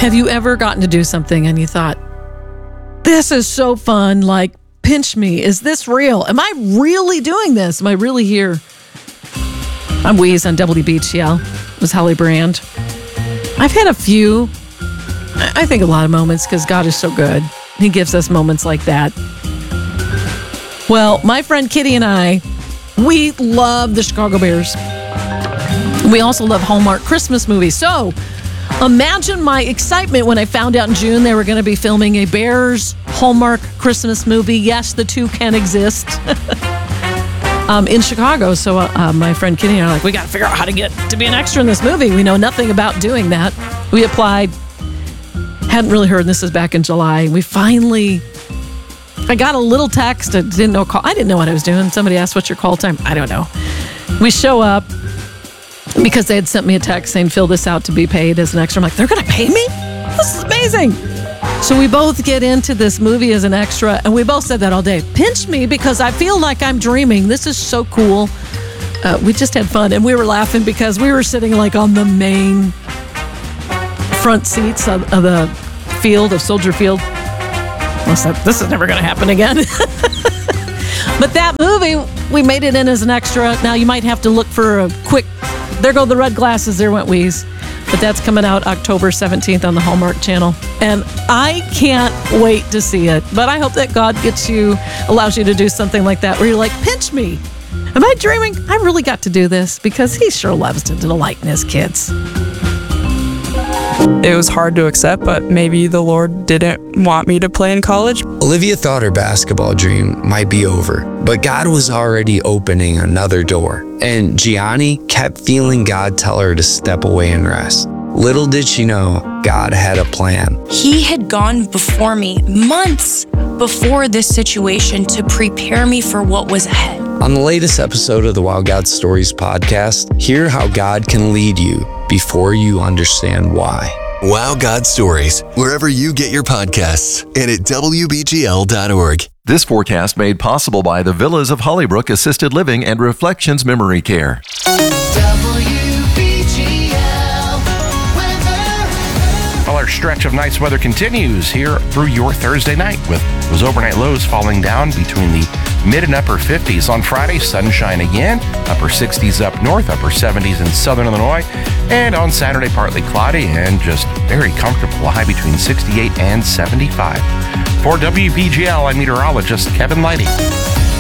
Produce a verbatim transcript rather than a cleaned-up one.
Have you ever gotten to do something and you thought, this is so fun, like, pinch me. Is this real? Am I really doing this? Am I really here? I'm Weeze on W B G L. It was Holly Brand. I've had a few, I think a lot of moments, because God is so good. He gives us moments like that. Well, my friend Kitty and I, we love the Chicago Bears. We also love Hallmark Christmas movies. So imagine my excitement when I found out in June they were going to be filming a Bears Hallmark Christmas movie. Yes, the two can exist. um, in Chicago. So uh, uh, my friend Kitty and I are like, we got to figure out how to get to be an extra in this movie. We know nothing about doing that. We applied. Hadn't really heard. This is back in July. We finally, I got a little text. I didn't know call. I didn't know what I was doing. Somebody asked, what's your call time? I don't know. We show up because they had sent me a text saying, fill this out to be paid as an extra. I'm like, they're going to pay me? This is amazing. So we both get into this movie as an extra, and we both said that all day. Pinch me because I feel like I'm dreaming. This is so cool. Uh, we just had fun, and we were laughing because we were sitting like on the main front seats of, of the field, of Soldier Field. Said, this is never going to happen again. But that movie, we made it in as an extra. Now you might have to look for a quick, there go the red glasses, there went Weeze. But that's coming out October seventeenth on the Hallmark Channel. And I can't wait to see it. But I hope that God gets you, allows you to do something like that where you're like, pinch me. Am I dreaming? I really got to do this because he sure loves to delight in his kids. It was hard to accept, but maybe the Lord didn't want me to play in college. Olivia thought her basketball dream might be over, but God was already opening another door. And Gianni kept feeling God tell her to step away and rest. Little did she know, God had a plan. He had gone before me months before this situation to prepare me for what was ahead. On the latest episode of the Wow God Stories podcast, hear how God can lead you before you understand why. Wow God Stories, wherever you get your podcasts, and at W B G L dot org. This forecast made possible by the Villas of Hollybrook Assisted Living and Reflections Memory Care. Well, our stretch of nice weather continues here through your Thursday night with those overnight lows falling down between the mid and upper fifties. On Friday, sunshine again, upper sixties up north, upper seventies in southern Illinois. And on Saturday, partly cloudy and just very comfortable, a high between sixty-eight and seventy-five. For W B G L, I'm meteorologist Kevin Lighty.